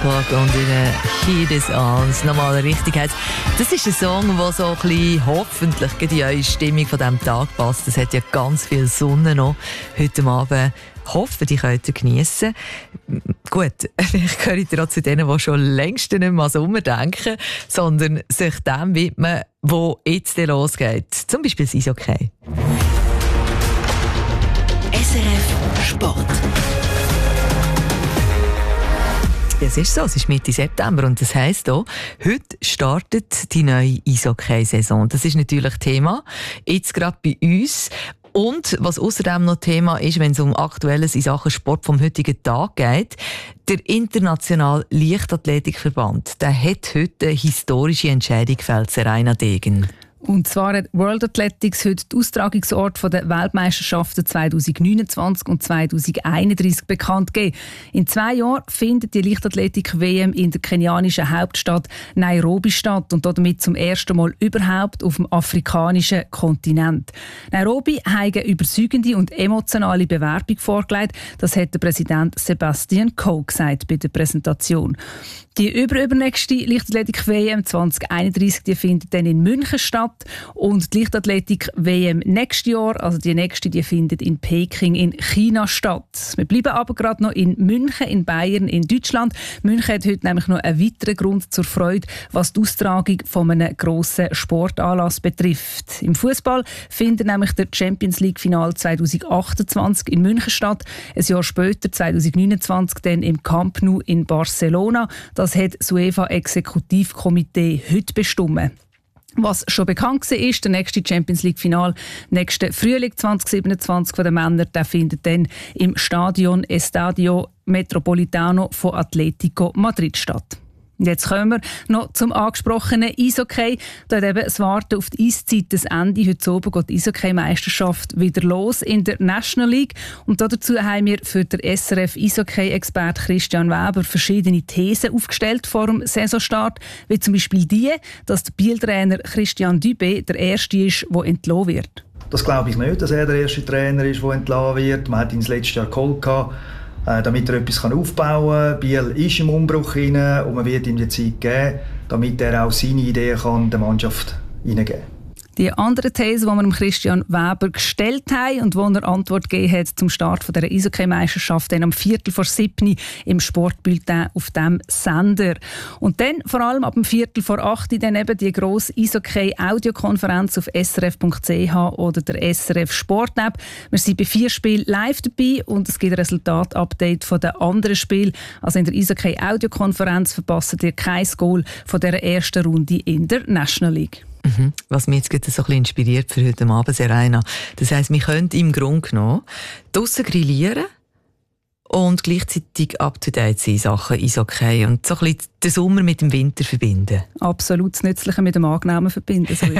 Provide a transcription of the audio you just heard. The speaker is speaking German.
Squad und ihre «Heat is on». Das normale Richtigkeit. Das ist ein Song, der so ein bisschen hoffentlich in eure Stimmung von diesem Tag passt. Es hat ja ganz viel Sonne noch heute Abend. Hoffe, die könnt ihr geniessen. Gut, vielleicht gehört ihr auch zu denen, die schon längst nicht mehr an Sommer denken, sondern sich dem widmen, wo jetzt losgeht. Zum Beispiel das Eishockey. SRF Sport. Ja, es ist so, es ist Mitte September und das heisst auch, heute startet die neue Eishockey-Saison. Das ist natürlich Thema, jetzt gerade bei uns. Und was außerdem noch Thema ist, wenn es um Aktuelles in Sachen Sport vom heutigen Tag geht, der Internationale Leichtathletikverband, der hat heute eine historische Entscheidung gefällt, Serena Degen. Und zwar hat World Athletics heute den Austragungsort der Weltmeisterschaften 2029 und 2031 bekannt gegeben. In 2 Jahren findet die Leichtathletik-WM in der kenianischen Hauptstadt Nairobi statt und damit zum ersten Mal überhaupt auf dem afrikanischen Kontinent. Nairobi hat eine überzeugende und emotionale Bewerbung vorgelegt. Das hat der Präsident Sebastian Coe gesagt bei der Präsentation. Die übernächste Leichtathletik-WM 2031 die findet dann in München statt und die Leichtathletik-WM nächstes Jahr, also die nächste, die findet in Peking in China statt. Wir bleiben aber gerade noch in München, in Bayern, in Deutschland. München hat heute nämlich noch einen weiteren Grund zur Freude, was die Austragung von einem grossen Sportanlass betrifft. Im Fußball findet nämlich der Champions League Final 2028 in München statt. Ein Jahr später, 2029, dann im Camp Nou in Barcelona. Das hat das UEFA-Exekutivkomitee heute bestimmt. Was schon bekannt war, ist, der nächste Champions League-Final nächsten Frühling 2027 von den Männern, der findet dann im Estadio Metropolitano von Atletico Madrid statt. Und jetzt kommen wir noch zum angesprochenen Eishockey. Da hat eben das Warten auf die Eiszeit das Ende. Heute Abend geht die Eishockey-Meisterschaft wieder los in der National League. Und dazu haben wir für den SRF-Eishockey-Expert Christian Weber verschiedene Thesen aufgestellt vor dem Saisonstart. Wie zum Beispiel die, dass der Biel-Trainer Christian Dubé der Erste ist, der entlassen wird. Das glaube ich nicht, dass er der erste Trainer ist, der entlassen wird. Man hat ihn das letzte Jahr geholt, damit er etwas aufbauen kann. Biel ist im Umbruch hinein und man wird ihm die Zeit geben, damit er auch seine Ideen der Mannschaft hineingeben kann. Die andere These, die wir Christian Weber gestellt haben und wo er Antwort gegeben hat zum Start der Eishockey-Meisterschaft dann am 6:45 im Sportbulletin auf dem Sender. Und dann vor allem ab dem 7:45 dann eben die grosse Eishockey-Audiokonferenz auf srf.ch oder der SRF Sport-App. Wir sind bei 4 Spielen live dabei und es gibt ein Resultat-Update von den anderen Spielen. Also in der Eishockey-Audiokonferenz verpassen ihr kein Goal von dieser ersten Runde in der National League. Was mich jetzt so ein bisschen inspiriert für heute Abend, Serena. Das heisst, wir können im Grunde genommen draussen grillieren und gleichzeitig up-to-date sein in Sachen Eishockey und so ein bisschen den Sommer mit dem Winter verbinden. Absolut das Nützliche mit dem Angenehmen verbinden, so ist